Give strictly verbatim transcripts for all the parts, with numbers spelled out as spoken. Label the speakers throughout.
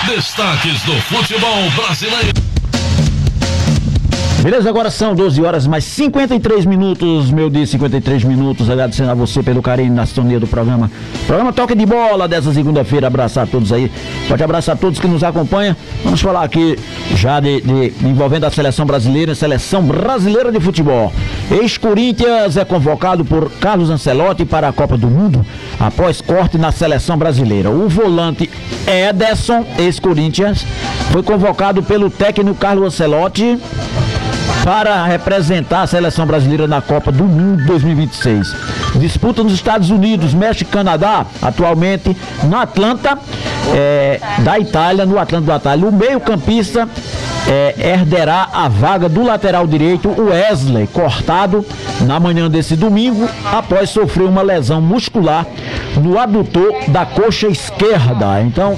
Speaker 1: Destaques do futebol brasileiro.
Speaker 2: Beleza, agora são doze horas mais cinquenta e três minutos, meu dia, cinquenta e três minutos, agradecendo a você pelo carinho na sintonia do programa. Programa Toque de Bola dessa segunda-feira, abraçar a todos aí, pode abraçar a todos que nos acompanham. Vamos falar aqui já de, de envolvendo a seleção brasileira, seleção brasileira de futebol. Ex-Corinthians é convocado por Carlos Ancelotti para a Copa do Mundo, após corte na seleção brasileira. O volante Ederson, ex-Corinthians, foi convocado pelo técnico Carlos Ancelotti para representar a seleção brasileira na Copa do Mundo dois mil e vinte e seis. Disputa nos Estados Unidos, México e Canadá, atualmente no Atlanta, é, da Itália, no Atlanta da Itália. O meio-campista é, herderá a vaga do lateral direito, o Wesley, cortado na manhã desse domingo, após sofrer uma lesão muscular no adutor da coxa esquerda. Então,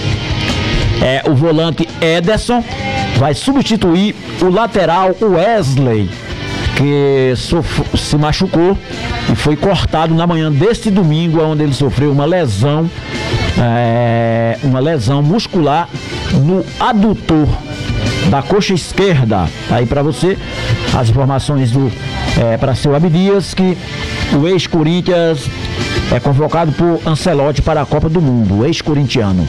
Speaker 2: é, o volante Ederson vai substituir o lateral Wesley, que sof- se machucou e foi cortado na manhã deste domingo, onde ele sofreu uma lesão, é, uma lesão muscular no adutor da coxa esquerda. Aí para você as informações do é, para seu Abdias, que o ex-Corinthians é convocado por Ancelotti para a Copa do Mundo, o ex-corintiano,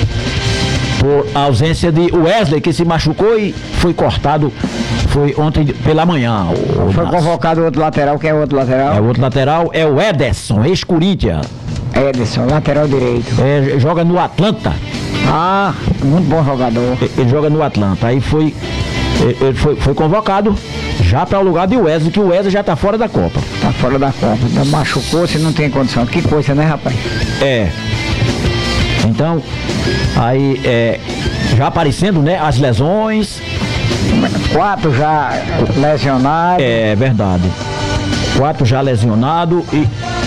Speaker 2: por ausência de Wesley, que se machucou e foi cortado, foi ontem pela manhã. O,
Speaker 3: foi convocado o outro lateral, quem é o outro lateral?
Speaker 2: É, o outro lateral é o Ederson, ex-Corinthians.
Speaker 3: Ederson, lateral direito.
Speaker 2: É, joga no Atlanta.
Speaker 3: Ah, muito bom jogador.
Speaker 2: Ele, ele joga no Atlanta. Aí foi, ele foi, foi convocado já para o lugar de Wesley, que o Wesley já está fora da Copa.
Speaker 3: Tá fora da Copa. Então machucou-se, não tem condição. Que coisa, né, rapaz?
Speaker 2: É. Então, aí é, já aparecendo, né, as lesões.
Speaker 3: Quatro já lesionados.
Speaker 2: É verdade. Quatro já lesionados e,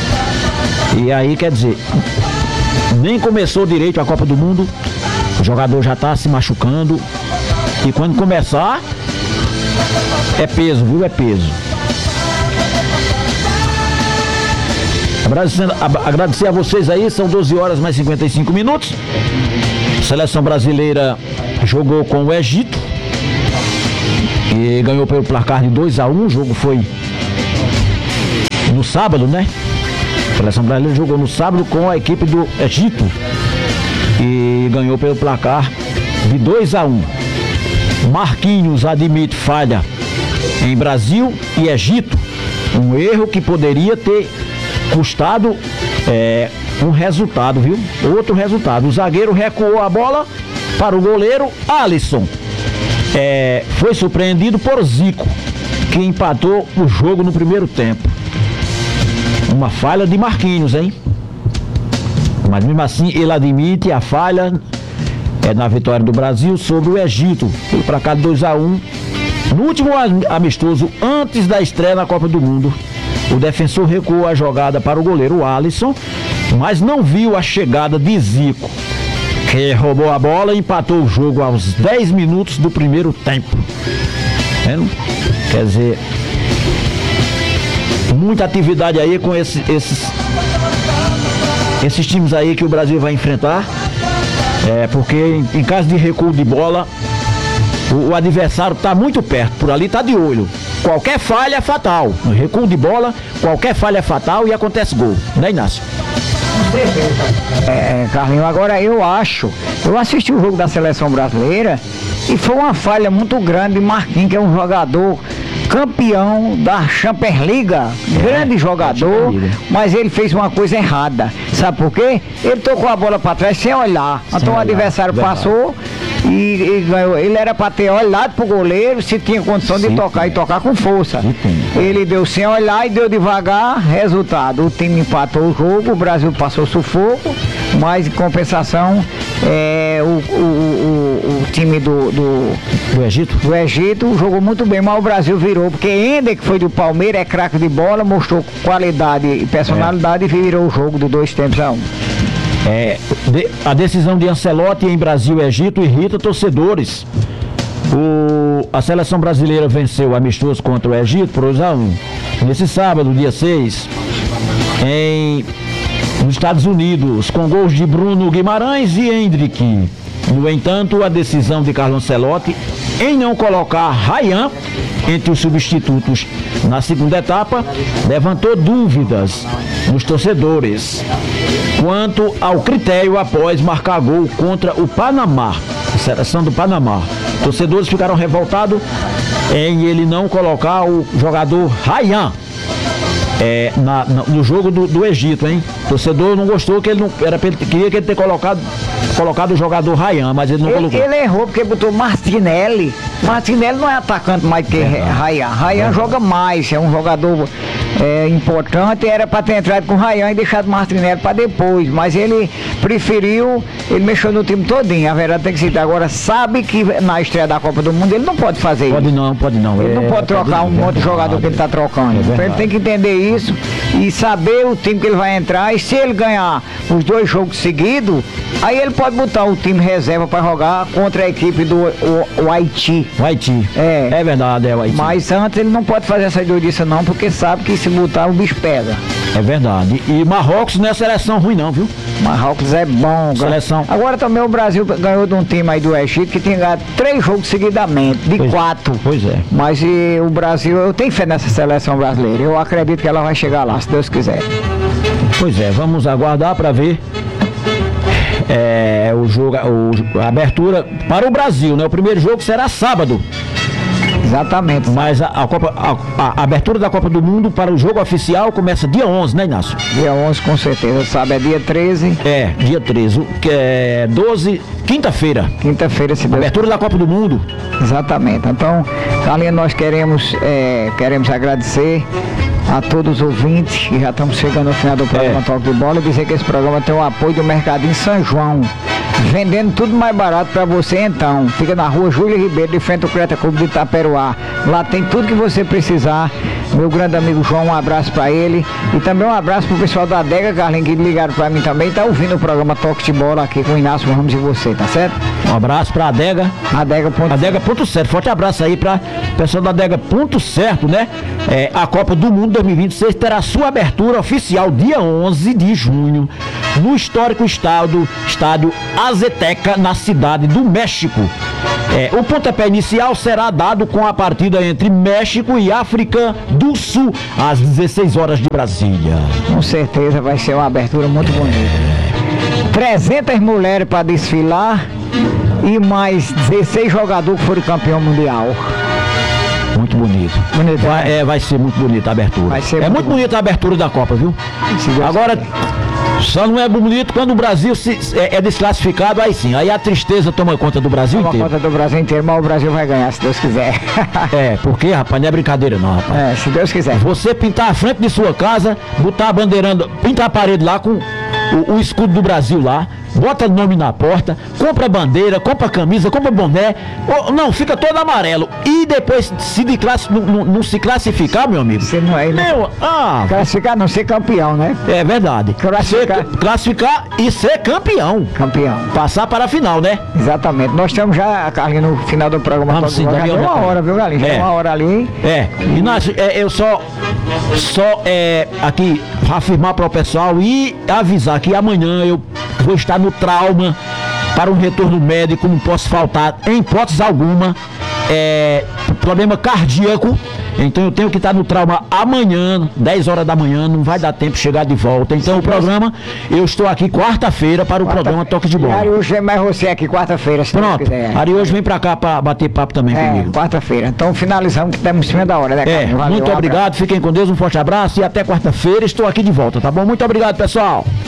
Speaker 2: e aí, quer dizer, nem começou direito a Copa do Mundo, o jogador já tá se machucando e quando começar, é peso, viu? É peso. Agradecer a vocês aí, são doze horas mais cinquenta e cinco minutos. A seleção brasileira jogou com o Egito e ganhou pelo placar de dois a um. O jogo foi no sábado, né? A seleção brasileira jogou no sábado com a equipe do Egito e ganhou pelo placar de dois a um. Marquinhos admite falha em Brasil e Egito, um erro que poderia ter custado é, um resultado, viu? Outro resultado. O zagueiro recuou a bola para o goleiro Alisson. É, foi surpreendido por Zico, que empatou o jogo no primeiro tempo. Uma falha de Marquinhos, hein? Mas mesmo assim ele admite a falha é, na vitória do Brasil sobre o Egito, pelo placar de dois a um. No último amistoso, antes da estreia na Copa do Mundo, o defensor recuou a jogada para o goleiro Alisson, mas não viu a chegada de Zico, que roubou a bola e empatou o jogo aos dez minutos do primeiro tempo. É, quer dizer, muita atividade aí com esse, esses, esses times aí que o Brasil vai enfrentar, é, porque em, em caso de recuo de bola, o, o adversário está muito perto, por ali está de olho. Qualquer falha é fatal. No recuo de bola, qualquer falha é fatal e acontece gol. Né, Inácio?
Speaker 3: É, Carlinhos, agora eu acho, eu assisti o jogo da seleção brasileira e foi uma falha muito grande de Marquinhos, que é um jogador campeão da Champions League, grande jogador, mas ele fez uma coisa errada. Sabe por quê? Ele tocou a bola para trás sem olhar. Sem então olhar. O adversário verdade. Passou e, e ganhou. Ele era para ter olhado pro goleiro se tinha condição Sim, de tocar tem. e tocar com força. Sim, ele deu sem olhar e deu devagar. Resultado: o time empatou o jogo, o Brasil passou sufoco, mas em compensação é, o, o, o, o time do, do,
Speaker 2: do, Egito?
Speaker 3: do Egito jogou muito bem, mas o Brasil virou, porque Ender, que foi do Palmeiras, é craque de bola, mostrou qualidade e personalidade é. e virou o jogo de dois tempos a um.
Speaker 2: É, de, a decisão de Ancelotti em Brasil e Egito irrita torcedores. O, a seleção brasileira venceu amistoso contra o Egito por dois a um nesse sábado, dia seis, em, nos Estados Unidos, com gols de Bruno Guimarães e Hendrick. No entanto, a decisão de Carlo Ancelotti em não colocar Ryan entre os substitutos na segunda etapa levantou dúvidas nos torcedores quanto ao critério após marcar gol contra o Panamá, a seleção do Panamá. Torcedores ficaram revoltados em ele não colocar o jogador Ryan é, na, na, no jogo do, do Egito, hein? O torcedor não gostou, que ele não era pra ele, queria que ele ter colocado, colocado o jogador Ryan, mas ele não
Speaker 3: ele,
Speaker 2: colocou.
Speaker 3: Ele errou porque botou Martinelli. Martinelli não é atacante mais que é. Ryan. Ryan é. joga mais, é um jogador é, importante. Era para ter entrado com o Ryan e deixado Martinelli para depois, mas ele preferiu, ele mexeu no time todinho. A verdade tem que ser. Agora sabe que na estreia da Copa do Mundo ele não pode fazer
Speaker 2: pode
Speaker 3: isso.
Speaker 2: Pode não, pode não.
Speaker 3: Ele
Speaker 2: é,
Speaker 3: não pode trocar um monte de jogador que ele está trocando.
Speaker 2: É
Speaker 3: então ele tem que entender isso e saber o time que ele vai entrar. E se ele ganhar os dois jogos seguidos, aí ele pode botar o time reserva para jogar contra a equipe do o, o Haiti.
Speaker 2: O Haiti.
Speaker 3: É.
Speaker 2: É verdade, é o Haiti.
Speaker 3: Mas antes ele não pode fazer essa doidice não, porque sabe que se botar o bicho pega.
Speaker 2: É verdade. E Marrocos não é seleção ruim não, viu?
Speaker 3: Marrocos é bom.
Speaker 2: Seleção.
Speaker 3: Agora também o Brasil ganhou de um time aí do Egito que tem ganhado três jogos seguidamente, de
Speaker 2: pois,
Speaker 3: quatro.
Speaker 2: Pois é.
Speaker 3: Mas e, o Brasil, eu tenho fé nessa seleção brasileira. Eu acredito que ela vai chegar lá, se Deus quiser.
Speaker 2: Pois é, vamos aguardar para ver é, o jogo, o, a abertura para o Brasil, né? O primeiro jogo será sábado.
Speaker 3: Exatamente.
Speaker 2: Mas a, a, Copa, a, a abertura da Copa do Mundo para o jogo oficial começa dia onze, né, Inácio?
Speaker 3: Dia onze, com certeza. Sabe, é dia treze.
Speaker 2: É, dia treze. Que é doze, quinta-feira.
Speaker 3: Quinta-feira, se Deus...
Speaker 2: Abertura da Copa do Mundo.
Speaker 3: Exatamente. Então, Carlinhos, nós queremos, é, queremos agradecer a todos os ouvintes que já estamos chegando ao final do programa é. Toque de Bola e dizer que esse programa tem o apoio do Mercadinho São João. Vendendo tudo mais barato para você então. Fica na rua Júlio Ribeiro, de frente ao Creta Clube de Itaperuá. Lá tem tudo que você precisar. Meu grande amigo João, um abraço para ele. E também um abraço pro pessoal da Adega, Carlinhos, que ligaram para mim também. Tá ouvindo o programa Toque de Bola aqui com o Inácio Ramos e você, tá certo?
Speaker 2: Um abraço pra Adega.
Speaker 3: Adega ponto
Speaker 2: Adega ponto certo. Forte abraço aí pra pessoal da Adega ponto certo, né? É, a Copa do Mundo dois mil e vinte e seis terá sua abertura oficial dia onze de junho no histórico estádio, estádio Azteca, na cidade do México. É, o pontapé inicial será dado com a partida entre México e África do Sul, às dezesseis horas de Brasília.
Speaker 3: Com certeza vai ser uma abertura muito bonita. trezentas mulheres para desfilar e mais dezesseis jogadores que foram campeão mundial.
Speaker 2: Muito bonito.
Speaker 3: Bonito,
Speaker 2: vai,
Speaker 3: né?
Speaker 2: é, vai ser muito bonita a abertura.
Speaker 3: Vai ser
Speaker 2: é muito, muito bonita a abertura da Copa, viu? Agora, só não é bonito quando o Brasil se, é, é desclassificado, aí sim. Aí a tristeza toma conta do Brasil
Speaker 3: toma
Speaker 2: inteiro.
Speaker 3: Toma conta do Brasil inteiro, mas o Brasil vai ganhar, se Deus quiser.
Speaker 2: É, porque, rapaz, não é brincadeira não, rapaz.
Speaker 3: É, se Deus quiser.
Speaker 2: Você pintar a frente de sua casa, botar a bandeiranda, pintar a parede lá com o, o escudo do Brasil lá, bota o nome na porta, compra bandeira, compra camisa, compra boné, ou, não, fica todo amarelo. E depois, se de classe, não, não, não se classificar, meu amigo.
Speaker 3: Você não é, né?
Speaker 2: Meu, ah,
Speaker 3: classificar não, ser campeão, né?
Speaker 2: É verdade.
Speaker 3: Classificar.
Speaker 2: Ser, classificar e ser campeão.
Speaker 3: Campeão.
Speaker 2: Passar para a final, né?
Speaker 3: Exatamente. Nós estamos já, Carlinhos, no final do programa.
Speaker 2: Vamos sim,
Speaker 3: já deu uma hora, viu, Galinho? Já
Speaker 2: é.
Speaker 3: uma hora ali.
Speaker 2: É. Inácio, é, eu só, só é, aqui afirmar para o pessoal e avisar que amanhã eu vou estar no trauma para um retorno médico, não posso faltar em hipótese alguma, é, problema cardíaco, então eu tenho que estar no trauma amanhã, dez horas da manhã, não vai dar tempo de chegar de volta, então o programa, eu estou aqui quarta-feira para o quarta programa Toque de Bola.
Speaker 3: Ari, hoje é mais você aqui quarta-feira, se
Speaker 2: Pronto,
Speaker 3: quiser.
Speaker 2: Ari, hoje vem pra cá para bater papo também
Speaker 3: é,
Speaker 2: comigo.
Speaker 3: Quarta-feira, então finalizamos que estamos em cima da hora, né,
Speaker 2: É,
Speaker 3: Valeu,
Speaker 2: muito
Speaker 3: um
Speaker 2: obrigado, fiquem com Deus, um forte abraço e até quarta-feira estou aqui de volta, tá bom? Muito obrigado, pessoal.